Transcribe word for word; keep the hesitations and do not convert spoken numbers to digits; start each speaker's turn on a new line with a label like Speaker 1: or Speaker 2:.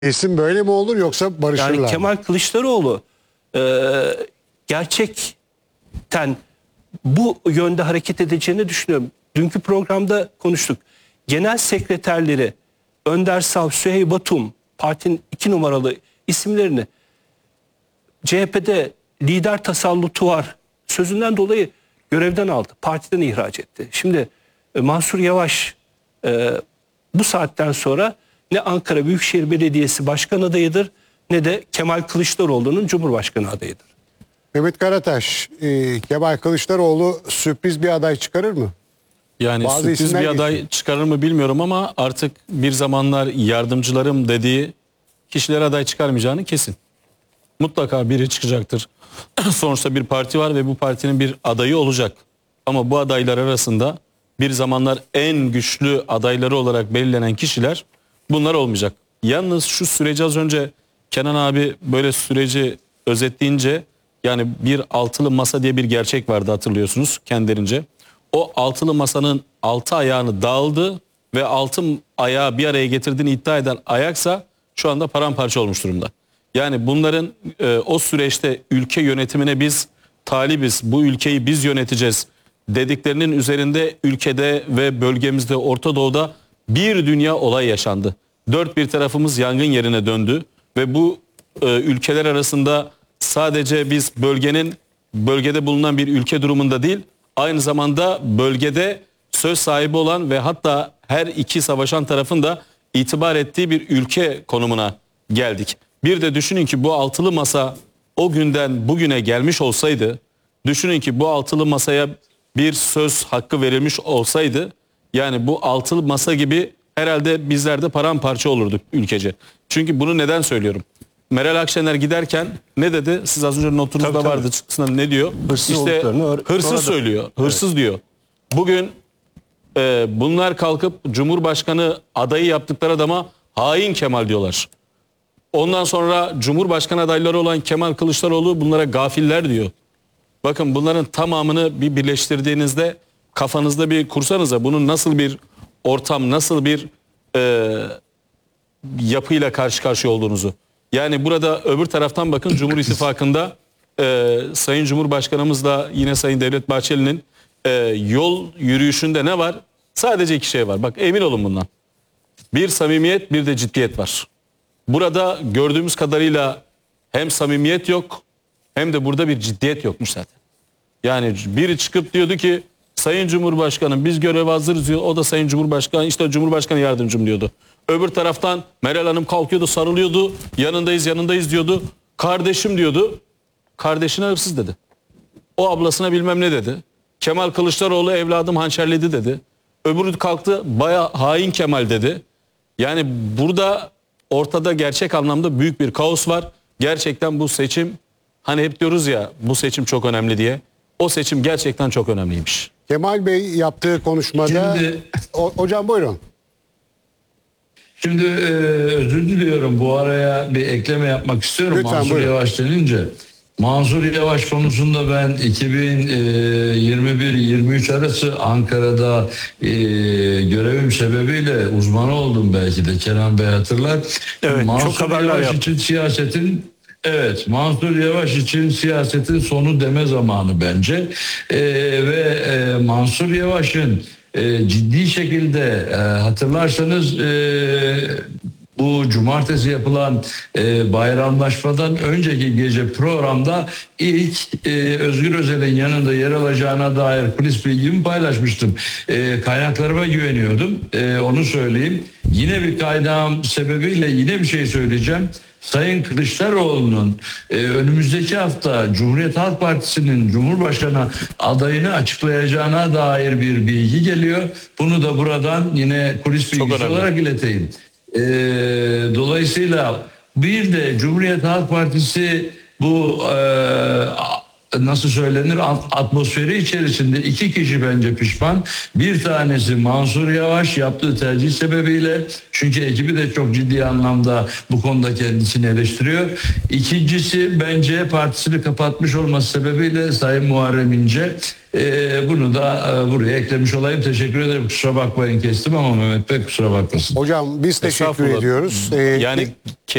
Speaker 1: İsim böyle mi olur yoksa barışırlar
Speaker 2: Yani
Speaker 1: mı?
Speaker 2: Kemal Kılıçdaroğlu e, gerçekten bu yönde hareket edeceğini düşünüyorum. Dünkü programda konuştuk. Genel sekreterleri Önder Sav, Süheyl Batum, partinin iki numaralı isimlerini C H P'de lider tasallutu var sözünden dolayı görevden aldı. Partiden ihraç etti. Şimdi e, Mansur Yavaş e, bu saatten sonra ne Ankara Büyükşehir Belediyesi Başkan adayıdır ne de Kemal Kılıçdaroğlu'nun Cumhurbaşkanı adayıdır.
Speaker 1: Mehmet Karataş, e, Kemal Kılıçdaroğlu sürpriz bir aday çıkarır mı?
Speaker 3: Yani
Speaker 1: Bazı
Speaker 3: sürpriz
Speaker 1: isimler
Speaker 3: bir aday
Speaker 1: geçiyor.
Speaker 3: çıkarır mı bilmiyorum ama artık bir zamanlar yardımcılarım dediği kişiler aday çıkarmayacağını kesin. Mutlaka biri çıkacaktır. Sonuçta bir parti var ve bu partinin bir adayı olacak. Ama bu adaylar arasında bir zamanlar en güçlü adayları olarak belirlenen kişiler bunlar olmayacak. Yalnız şu süreci az önce Kenan abi böyle süreci özetleyince, yani bir altılı masa diye bir gerçek vardı, hatırlıyorsunuz kendilerince. O altılı masanın altı ayağını dağıldı ve altı ayağı bir araya getirdiğini iddia eden ayaksa şu anda paramparça olmuş durumda. Yani bunların e, o süreçte ülke yönetimine biz talibiz, bu ülkeyi biz yöneteceğiz dediklerinin üzerinde ülkede ve bölgemizde, Orta Doğu'da bir dünya olay yaşandı. Dört bir tarafımız yangın yerine döndü ve bu e, ülkeler arasında sadece biz bölgenin bölgede bulunan bir ülke durumunda değil, aynı zamanda bölgede söz sahibi olan ve hatta her iki savaşan tarafın da itibar ettiği bir ülke konumuna geldik. Bir de düşünün ki bu altılı masa o günden bugüne gelmiş olsaydı, düşünün ki bu altılı masaya bir söz hakkı verilmiş olsaydı, yani bu altılı masa gibi herhalde bizler de paramparça olurduk ülkece. Çünkü bunu neden söylüyorum? Meral Akşener giderken ne dedi? Siz az önce notunuzda
Speaker 2: Tabii, tabii.
Speaker 3: vardı çıktısında, ne diyor?
Speaker 2: Hırsız
Speaker 3: işte
Speaker 2: olduklarını öğre-
Speaker 3: hırsız
Speaker 2: sonra da-
Speaker 3: söylüyor. Hırsız diyor. Bugün e, bunlar kalkıp Cumhurbaşkanı adayı yaptıkları adama hain Kemal diyorlar. Ondan sonra Cumhurbaşkanı adayları olan Kemal Kılıçdaroğlu bunlara gafiller diyor. Bakın bunların tamamını bir birleştirdiğinizde, kafanızda bir kursanıza bunun nasıl bir ortam, nasıl bir e, yapıyla karşı karşıya olduğunuzu. Yani burada öbür taraftan bakın, Cumhur İttifakı'nda e, Sayın Cumhurbaşkanımızla yine Sayın Devlet Bahçeli'nin e, yol yürüyüşünde ne var? Sadece iki şey var. Bak, emin olun bundan. Bir samimiyet, bir de ciddiyet var. Burada gördüğümüz kadarıyla hem samimiyet yok hem de burada bir ciddiyet yokmuş zaten. Yani biri çıkıp diyordu ki Sayın Cumhurbaşkanım biz göreve hazırız diyor. O da Sayın Cumhurbaşkanı, işte Cumhurbaşkanı yardımcım diyordu. Öbür taraftan Meral Hanım kalkıyordu, sarılıyordu. Yanındayız yanındayız diyordu. Kardeşim diyordu. Kardeşine hırsız dedi. O ablasına bilmem ne dedi. Kemal Kılıçdaroğlu evladım hançerledi dedi. Öbürü kalktı baya hain Kemal dedi. Yani burada ortada gerçek anlamda büyük bir kaos var. Gerçekten bu seçim, hani hep diyoruz ya bu seçim çok önemli diye. O seçim gerçekten çok önemliymiş.
Speaker 1: Kemal Bey yaptığı konuşmada...
Speaker 4: Şimdi-
Speaker 1: O- hocam buyurun.
Speaker 4: Şimdi e, özür diliyorum, bu araya bir ekleme yapmak istiyorum.
Speaker 1: Lütfen,
Speaker 4: Mansur
Speaker 1: buyurun.
Speaker 4: Yavaş denince. Mansur Yavaş konusunda ben iki bin yirmi bir yirmi üç arası Ankara'da e, görevim sebebiyle uzman oldum, belki de Kenan Bey hatırlar.
Speaker 2: Evet,
Speaker 4: Mansur
Speaker 2: çok haberler
Speaker 4: Yavaş
Speaker 2: yaptım.
Speaker 4: için siyasetin Evet, Mansur Yavaş için siyasetin sonu deme zamanı bence. Ee, ve e, Mansur Yavaş'ın e, ciddi şekilde e, hatırlarsanız e, bu cumartesi yapılan e, bayramlaşmadan önceki gece programda ilk e, Özgür Özel'in yanında yer alacağına dair kulis bilgimi paylaşmıştım. E, kaynaklarıma güveniyordum. E, onu söyleyeyim. Yine bir kaynağım sebebiyle yine bir şey söyleyeceğim. Sayın Kılıçdaroğlu'nun e, önümüzdeki hafta Cumhuriyet Halk Partisi'nin Cumhurbaşkanı adayını açıklayacağına dair bir bilgi geliyor. Bunu da buradan yine kulis bilgisi
Speaker 3: önemli.
Speaker 4: olarak ileteyim. E, dolayısıyla bir de Cumhuriyet Halk Partisi bu e, nasıl söylenir, atmosferi içerisinde iki kişi bence pişman. Bir tanesi Mansur Yavaş yaptığı tercih sebebiyle, çünkü ekibi de çok ciddi anlamda bu konuda kendisini eleştiriyor. İkincisi bence partisini kapatmış olması sebebiyle Sayın Muharrem İnce. Ee, bunu da e, buraya eklemiş olayım. Teşekkür ederim. Kusura bakmayın kestim ama Mehmet Bey kusura bakmasın.
Speaker 1: Hocam biz teşekkür
Speaker 3: Estağfurullah.
Speaker 1: ediyoruz. Ee,
Speaker 3: Yani